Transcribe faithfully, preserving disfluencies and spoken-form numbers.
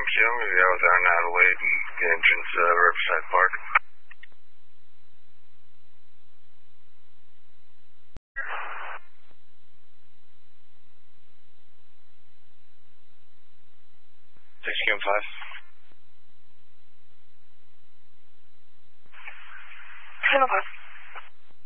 Jim. You're out with Aaron Adelaide and the engines, uh, Riverside Park. six Q M five. ten oh five.